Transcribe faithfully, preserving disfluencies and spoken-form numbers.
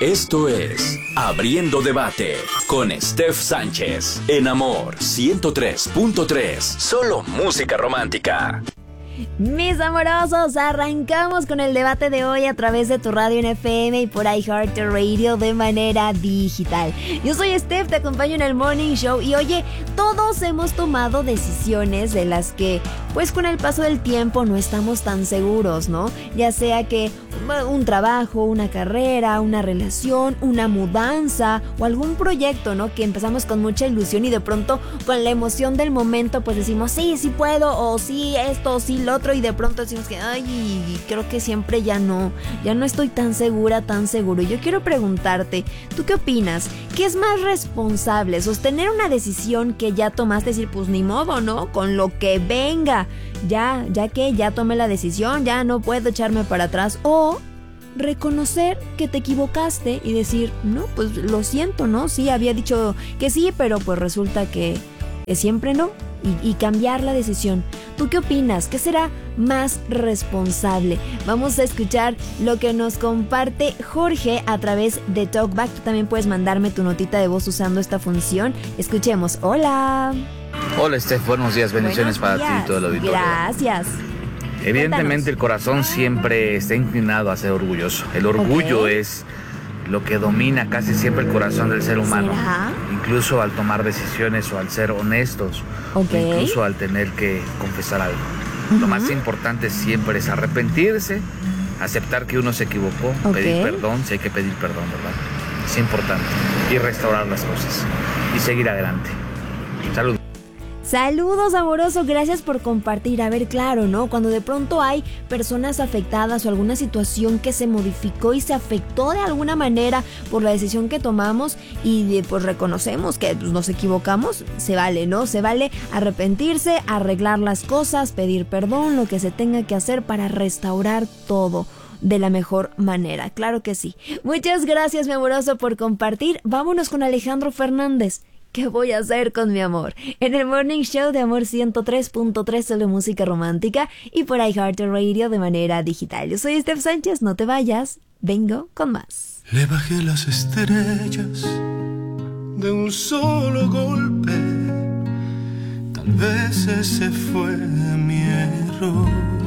Esto es Abriendo Debate con Steph Sánchez en Amor ciento tres punto tres. Solo música romántica. Mis amorosos, arrancamos con el debate de hoy a través de tu radio en F M y por iHeartRadio de manera digital. Yo soy Steph, te acompaño en el Morning Show y oye, todos hemos tomado decisiones de las que pues con el paso del tiempo no estamos tan seguros, ¿no? Ya sea que un trabajo, una carrera, una relación, una mudanza o algún proyecto, ¿no? Que empezamos con mucha ilusión y de pronto con la emoción del momento pues decimos sí, sí puedo, o sí esto, o sí lo otro, y de pronto decimos que ay, creo que siempre ya no, ya no estoy tan segura, tan seguro. Y yo quiero preguntarte, ¿tú qué opinas? ¿Qué es más responsable? ¿Sostener una decisión que ya tomaste, decir pues ni modo, ¿no? Con lo que venga, ya, ya que ya tomé la decisión, ya no puedo echarme para atrás? O reconocer que te equivocaste y decir, no, pues lo siento, ¿no? Sí, había dicho que sí, pero pues resulta que, que siempre no. Y, y cambiar la decisión. ¿Tú qué opinas? ¿Qué será más responsable? Vamos a escuchar lo que nos comparte Jorge a través de Talkback. Tú también puedes mandarme tu notita de voz usando esta función. Escuchemos. Hola. Hola, Steph. Buenos días. Bendiciones Buenos para días. ti y todo el auditorio. Gracias. Evidentemente Cuéntanos. el corazón siempre está inclinado a ser orgulloso. El orgullo Okay. es lo que domina casi siempre el corazón del ser humano. ¿Será? Incluso al tomar decisiones o al ser honestos. Okay. O incluso al tener que confesar algo. Uh-huh. Lo más importante siempre es arrepentirse, aceptar que uno se equivocó, Okay. pedir perdón, si hay que pedir perdón, ¿verdad? Es importante. Y restaurar las cosas. Y seguir adelante. Saludos. Saludos, amoroso, gracias por compartir. A ver, claro, ¿no? Cuando de pronto hay personas afectadas o alguna situación que se modificó y se afectó de alguna manera por la decisión que tomamos y pues reconocemos que pues, nos equivocamos, se vale, ¿no? Se vale arrepentirse, arreglar las cosas, pedir perdón, lo que se tenga que hacer para restaurar todo de la mejor manera. Claro que sí. Muchas gracias, mi amoroso, por compartir. Vámonos con Alejandro Fernández. ¿Qué voy a hacer con mi amor? En el Morning Show de Amor ciento tres punto tres, solo música romántica y por iHeartRadio de manera digital. Yo soy Steph Sánchez, no te vayas, vengo con más. Le bajé las estrellas de un solo golpe, tal vez ese fue mi error.